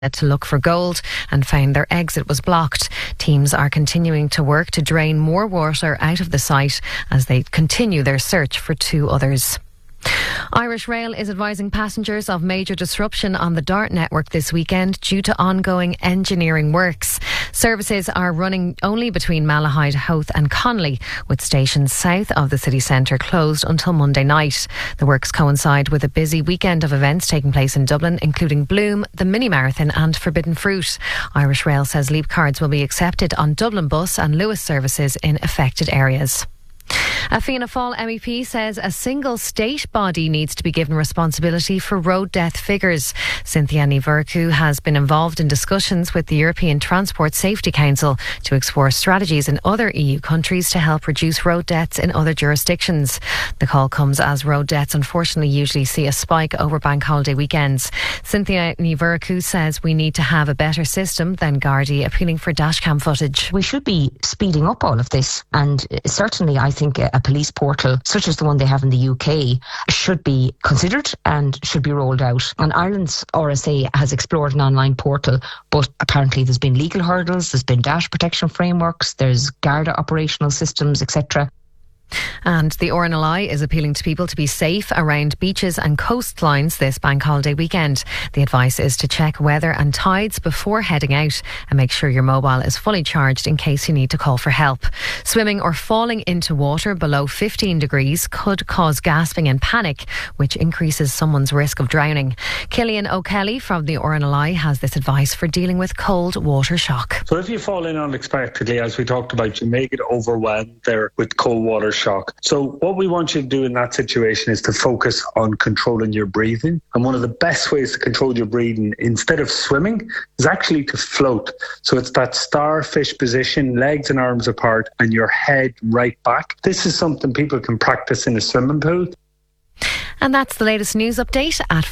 to look for gold and found their exit was blocked. Teams are continuing to work to drain more water out of the site as they continue their search for 2 others. Irish Rail is advising passengers of major disruption on the DART network this weekend due to ongoing engineering works. Services are running only between Malahide, Howth and Connolly, with stations south of the city centre closed until Monday night. The works coincide with a busy weekend of events taking place in Dublin, including Bloom, the Mini Marathon and Forbidden Fruit. Irish Rail says Leap cards will be accepted on Dublin Bus and Lewis services in affected areas. A Fianna Fáil MEP says a single state body needs to be given responsibility for road death figures. Cynthia Ní Bhurcu has been involved in discussions with the European Transport Safety Council to explore strategies in other EU countries to help reduce road deaths in other jurisdictions. The call comes as road deaths unfortunately usually see a spike over bank holiday weekends. Cynthia Ní Bhurcu says we need to have a better system than Gardaí, appealing for dashcam footage. We should be speeding up all of this, and certainly I think a police portal such as the one they have in the UK should be considered and should be rolled out. And Ireland's RSA has explored an online portal, but apparently there's been legal hurdles, there's been dash protection frameworks, there's Garda operational systems, etc. And the RNLI is appealing to people to be safe around beaches and coastlines this bank holiday weekend. The advice is to check weather and tides before heading out and make sure your mobile is fully charged in case you need to call for help. Swimming or falling into water below 15 degrees could cause gasping and panic, which increases someone's risk of drowning. Killian O'Kelly from the RNLI has this advice for dealing with cold water shock. So if you fall in unexpectedly, as we talked about, you may get overwhelmed there with cold water shock. So what we want you to do in that situation is to focus on controlling your breathing. And one of the best ways to control your breathing instead of swimming is actually to float. So it's that starfish position, legs and arms apart and your head right back. This is something people can practice in a swimming pool. And that's the latest news update at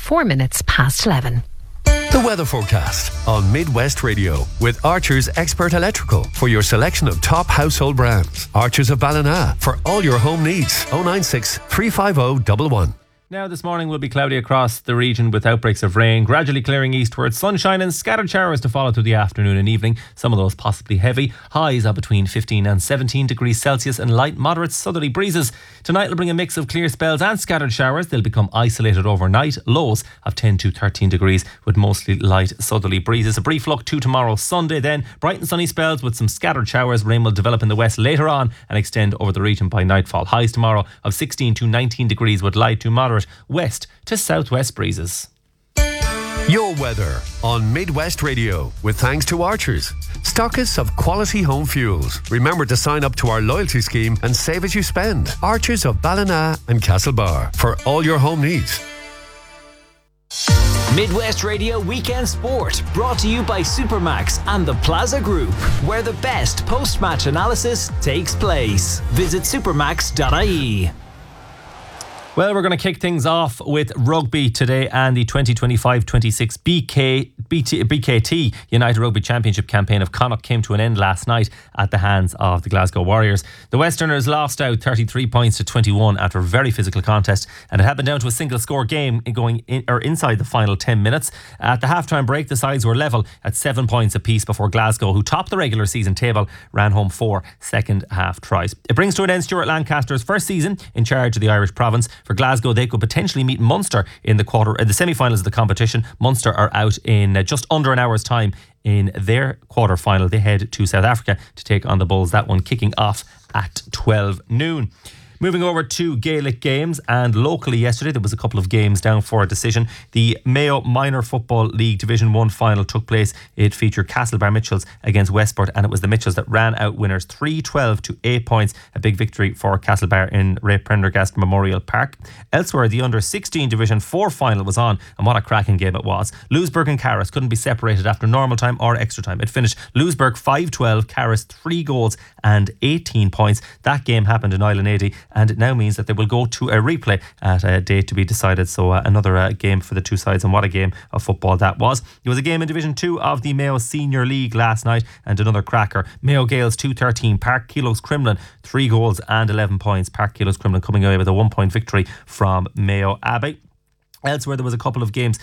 11:04. The weather forecast on Midwest Radio with Archer's Expert Electrical for your selection of top household brands. Archer's of Ballina for all your home needs. 096 350 111. Now this morning will be cloudy across the region with outbreaks of rain, gradually clearing eastwards, sunshine and scattered showers to follow through the afternoon and evening, some of those possibly heavy. Highs are between 15 and 17 degrees Celsius and light moderate southerly breezes. Tonight will bring a mix of clear spells and scattered showers. They'll become isolated overnight. Lows of 10 to 13 degrees with mostly light southerly breezes. A brief look to tomorrow Sunday then. Bright and sunny spells with some scattered showers. Rain will develop in the west later on and extend over the region by nightfall. Highs tomorrow of 16 to 19 degrees with light to moderate west to southwest breezes. Your weather on Midwest Radio with thanks to Archers, stockists of quality home fuels. Remember to sign up to our loyalty scheme and save as you spend. Archers of Ballina and Castlebar for all your home needs. Midwest Radio Weekend Sport, brought to you by Supermax and the Plaza Group, where the best post-match analysis takes place. Visit supermax.ie. Well, we're going to kick things off with rugby today and the 2025-26 BKT United Rugby Championship campaign of Connacht came to an end last night at the hands of the Glasgow Warriors. The Westerners lost out 33 points to 21 after a very physical contest, and it happened down to a single score game going in, or inside the final 10 minutes. At the halftime break, the sides were level at 7 points apiece before Glasgow, who topped the regular season table, ran home 4 second half tries. It brings to an end Stuart Lancaster's first season in charge of the Irish province. For Glasgow, they could potentially meet Munster in the semi-finals of the competition. Munster are out in just under an hour's time in their quarter-final. They head to South Africa to take on the Bulls, that one kicking off at 12 noon. Moving over to Gaelic games, and locally yesterday there was a couple of games down for a decision. The Mayo Minor Football League Division 1 final took place. It featured Castlebar Mitchells against Westport, and it was the Mitchells that ran out winners 3-12 to 8 points. A big victory for Castlebar in Ray Prendergast Memorial Park. Elsewhere, the Under 16 Division 4 final was on, and what a cracking game it was. Louisburg and Carris couldn't be separated after normal time or extra time. It finished Louisburg 5-12, Carris 3 goals and 18 points. That game happened in Island 80, and it now means that they will go to a replay at a date to be decided. So another game for the two sides, and what a game of football that was. There was a game in Division 2 of the Mayo Senior League last night, and another cracker. Mayo Gales 2-13, Park Kilos Crumlin 3 goals and 11 points. Park Kilos Crumlin coming away with a 1 point victory from Mayo Abbey. Elsewhere, there was a couple of games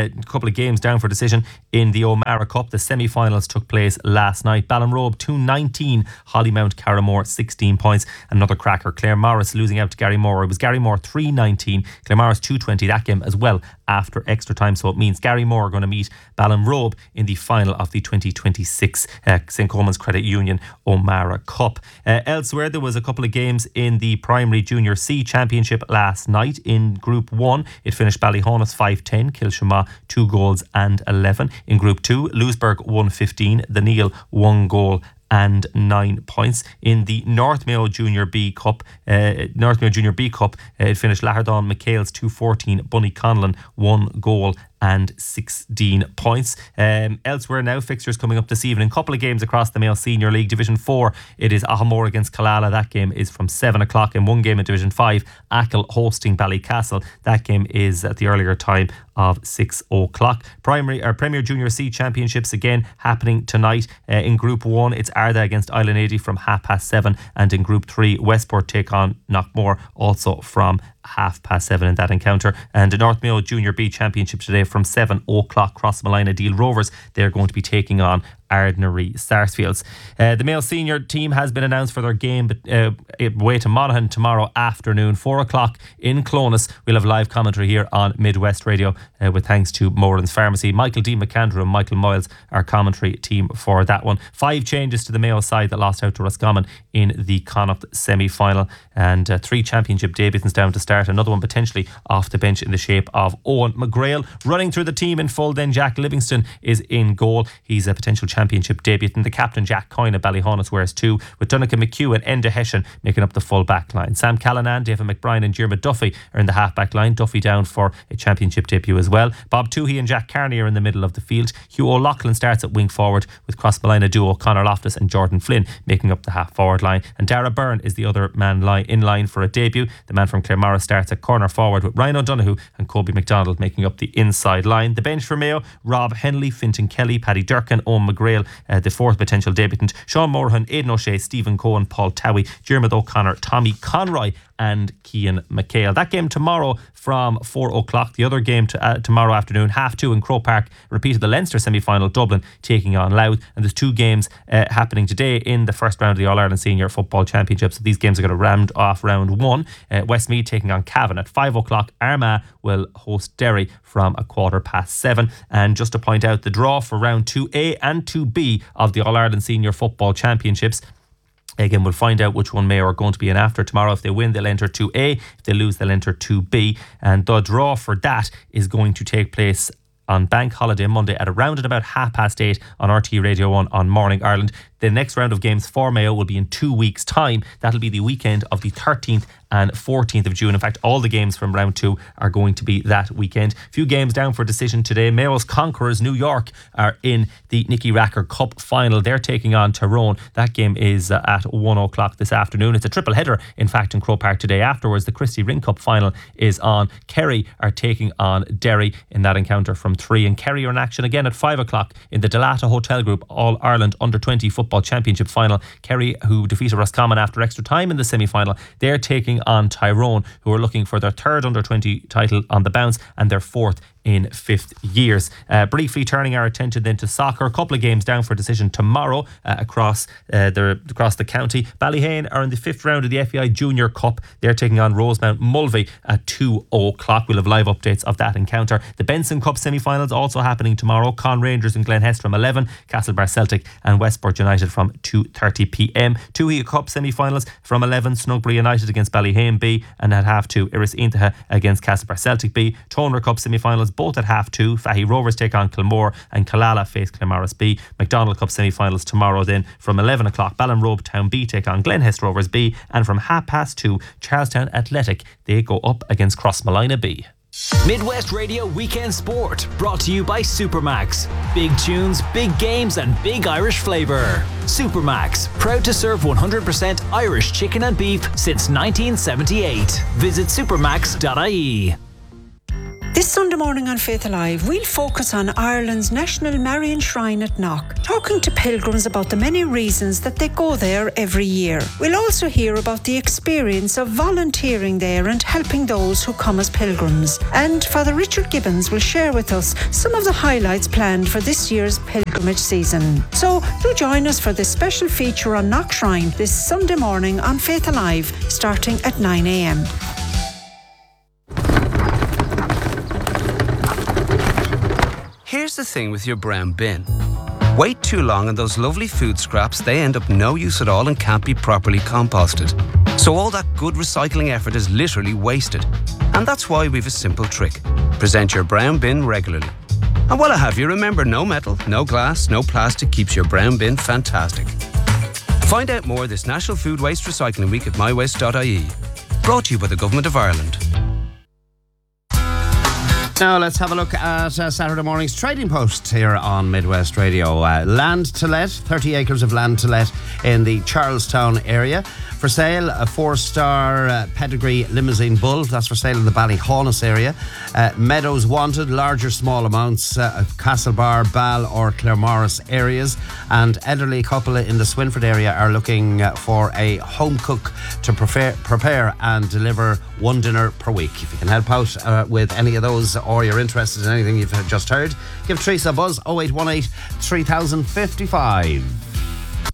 down for decision in the O'Mara Cup. The semi-finals took place last night. Ballinrobe 2-19, Hollymount Carramore 16 points. Another cracker, Claremorris losing out to Garrymore. It was Garrymore 3-19, Claremorris 2-20. That game as well after extra time. So it means Garrymore are going to meet Ballinrobe in the final of the 2026 St. Coleman's Credit Union O'Mara Cup. Elsewhere, there was a couple of games in the Primary Junior C Championship last night. In Group 1, it finished Ballyhonus 5-10, Kilshamagh 2 goals and 11. In Group 2, Lewisburg 1-15, the Neil 1 goal and 9 points. In the North Mayo Junior B Cup, it finished Lahardon McHale's 2-14, Bunny Conlon 1 goal and 16 points. Elsewhere now, fixtures coming up this evening. Couple of games across the Mayo Senior League. Division 4, it is Ahamore against Killala. That game is from 7 o'clock. And one game in Division 5, Achill hosting Ballycastle. That game is at the earlier time of 6 o'clock. Premier Junior C Championships again happening tonight. In Group 1, it's Arda against Island 80 from 7:30. And in Group 3, Westport take on Knockmore also from 7:30 in that encounter. And the North Mayo Junior B Championship today from 7 o'clock. Crossmalina Deal Rovers, they're going to be taking on Ardnary Sarsfields. The Mayo Senior team has been announced for their game away to Monaghan tomorrow afternoon, 4 o'clock in Clones. We'll have live commentary here on Midwest Radio with thanks to Moran's Pharmacy. Michael D. McAndrew and Michael Moyles, our commentary team for that one. 5 changes to the Mayo side that lost out to Roscommon in the Connacht semi-final, and 3 championship debuts down to start. Another one potentially off the bench in the shape of Owen McGrail. Running through the team in full then, Jack Livingston is in goal. He's a potential championship debutant. The captain Jack Coyne of Ballyhonus wears 2, with Donegan McHugh and Enda Hession making up the full back line. Sam Callanan, David McBrien and Diarmuid Duffy are in the half back line. Duffy down for a championship debut as well. Bob Toohey and Jack Carney are in the middle of the field. Hugh O'Loughlin starts at wing forward, with Crossmalina duo Conor Loftus and Jordan Flynn making up the half forward line. And Dara Byrne is the other man in line for a debut. The man from Claremorris starts at corner forward, with Ryan O'Donoghue and Kobe McDonald making up the inside line. The bench for Mayo: Rob Henley, Fintan Kelly, Paddy Durkin, Owen McGrail, the fourth potential debutant, Sean Morahan, Aidan O'Shea, Stephen Cohen, Paul Towie, Diarmuid O'Connor, Tommy Conroy and Cian McHale. That game tomorrow from 4 o'clock. The other game tomorrow afternoon, 2:30 in Croke Park, repeat of the Leinster semi-final, Dublin taking on Louth. And there's 2 games happening today in the first round of the All-Ireland Senior Football Championship. So these games are going to round off round 1. Westmeath taking on Cavan at 5 o'clock. Armagh will host Derry from 7:15. And just to point out, the draw for round 2A and 2B of the All-Ireland Senior Football Championships, again, we'll find out which one Mayo are going to be in after tomorrow. If they win, they'll enter 2A. If they lose, they'll enter 2B. And the draw for that is going to take place on Bank Holiday Monday at around at about 8:30 on RT Radio 1 on Morning Ireland. The next round of games for Mayo will be in 2 weeks' time. That'll be the weekend of the 13th and 14th of June. In fact, all the games from round 2 are going to be that weekend. A few games down for decision today. Mayo's Conquerors, New York, are in the Nicky Racker Cup final. They're taking on Tyrone. That game is at 1 o'clock this afternoon. It's a triple header, in fact, in Croke Park today. Afterwards, the Christy Ring Cup final is on. Kerry are taking on Derry in that encounter from 3. And Kerry are in action again at 5 o'clock in the Delata Hotel Group All-Ireland Under-20 Football Championship final. Kerry, who defeated Roscommon after extra time in the semi-final, they're taking on Tyrone, who are looking for their 3rd Under-20 title on the bounce and their 4th in 5th years. Briefly turning our attention then to soccer. A couple of games down for decision tomorrow across the county. Ballyhane are in the 5th round of the FEI Junior Cup. They're taking on Rosemount Mulvey at 2 o'clock. We'll have live updates of that encounter. The Benson Cup semi-finals also happening tomorrow. Con Rangers and Glenhest from 11, Castlebar Celtic and Westport United from 2:30pm. Toohey Cup semi-finals from 11, Snugbury United against Ballyhane B, and at 2:30 Iris Intaha against Castlebar Celtic B. Toner Cup semi-finals both at 2:30. Fahy Rovers take on Kilmore and Killala face Claremorris B. McDonald Cup semi-finals tomorrow then from 11 o'clock. Ballinrobe Town B take on Glenhest Rovers B, and from 2:30 Charlestown Athletic, they go up against Crossmalina B. Midwest Radio Weekend Sport, brought to you by Supermax. Big tunes, big games and big Irish flavour. Supermax, proud to serve 100% Irish chicken and beef since 1978. Visit supermax.ie. This Sunday morning on Faith Alive, we'll focus on Ireland's National Marian Shrine at Knock, talking to pilgrims about the many reasons that they go there every year. We'll also hear about the experience of volunteering there and helping those who come as pilgrims. And Father Richard Gibbons will share with us some of the highlights planned for this year's pilgrimage season. So do join us for this special feature on Knock Shrine this Sunday morning on Faith Alive, starting at 9 a.m. Here's the thing with your brown bin. Wait too long and those lovely food scraps, they end up no use at all and can't be properly composted. So all that good recycling effort is literally wasted. And that's why we've a simple trick. Present your brown bin regularly. And while I have you, remember, no metal, no glass, no plastic keeps your brown bin fantastic. Find out more this National Food Waste Recycling Week at mywaste.ie. Brought to you by the Government of Ireland. Now let's have a look at Saturday morning's trading post here on Midwest Radio. Land to let, 30 acres of land to let in the Charlestown area. For sale, a 4-star pedigree limousine bull. That's for sale in the Ballyhaunis area. Meadows wanted, larger, small amounts. Castlebar, Ball or Claremorris areas. And elderly couple in the Swinford area are looking for a home cook to prepare and deliver one dinner per week. If you can help out with any of those, or you're interested in anything you've just heard, give Teresa a buzz, 0818 3055.